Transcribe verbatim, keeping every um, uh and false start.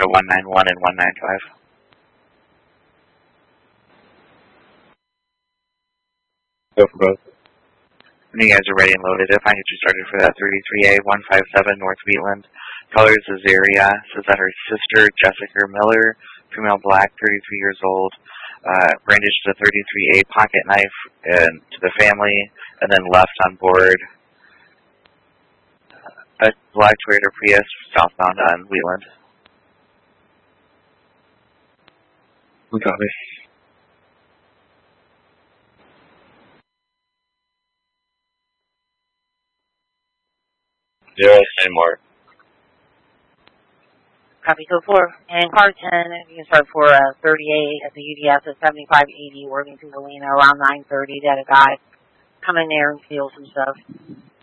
to one nine one and one nine five. Go for both. When you guys are ready and loaded, if I get you started for that thirty-three A one five seven North Wheatland. Colors Azaria. Says that her sister, Jessica Miller, female black, thirty-three years old, uh, brandished the thirty-three A pocket knife and to the family, and then left on board a black Toyota Prius southbound on Wheatland. Copy. Zero, ten more. Copy, code four. And car ten, you can start for uh, thirty-eight at the U D S at seventy-five eighty, Worthington, Galena, around nine thirty. They had a guy come in there and steal some stuff.